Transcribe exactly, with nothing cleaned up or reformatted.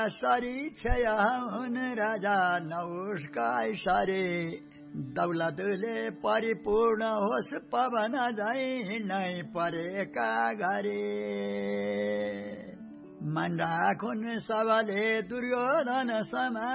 sorry क्षय हुन राजा नौष्का इशारे दौलतले परिपूर्ण होस् पवन झै नै परेका घरे मन राखुन् सबले दुर्योधन समा